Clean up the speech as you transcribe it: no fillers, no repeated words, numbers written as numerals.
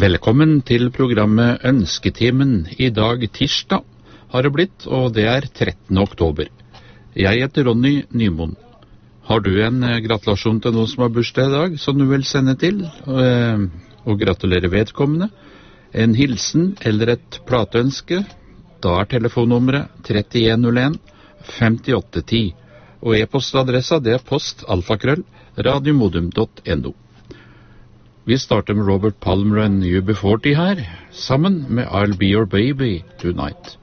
Velkommen til programmet Ønsketimen. I dag tirsdag har det blitt, og det er 13. oktober. Jeg heter Ronny Nymoen. Har du en gratulasjon til noen som har bursdag i dag, som du vil sende til, og gratulere vedkommende? En hilsen eller et plateønske? Da er telefonnummeret 3101 5810, og e-postadressa det er post@radiomodum.no. Vi starter med Robert Palmer and UB40 her, sammen med I'll Be Your Baby Tonight.